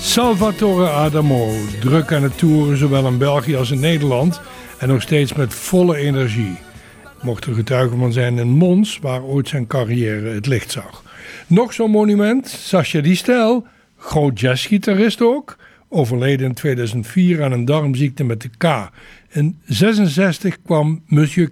Salvatore Adamo, druk aan het toeren zowel in België als in Nederland en nog steeds met volle energie. Mocht er getuige van zijn in Mons, waar ooit zijn carrière het licht zag. Nog zo'n monument, Sacha Distel, groot jazzgitarist ook, overleden in 2004 aan een darmziekte met de K. In 1966 kwam Monsieur